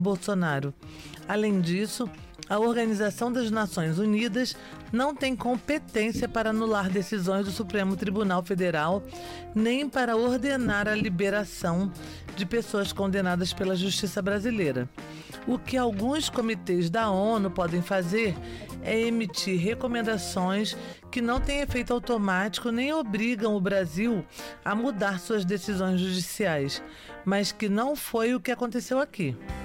Bolsonaro. Além disso, a Organização das Nações Unidas não tem competência para anular decisões do Supremo Tribunal Federal, nem para ordenar a liberação de pessoas condenadas pela justiça brasileira. O que alguns comitês da ONU podem fazer é emitir recomendações que não têm efeito automático nem obrigam o Brasil a mudar suas decisões judiciais, mas que não foi o que aconteceu aqui.